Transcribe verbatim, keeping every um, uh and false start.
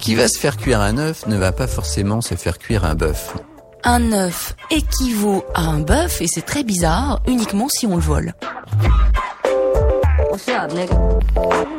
Qui va se faire cuire un œuf ne va pas forcément se faire cuire un bœuf. Un œuf équivaut à un bœuf et c'est très bizarre, uniquement si on le vole.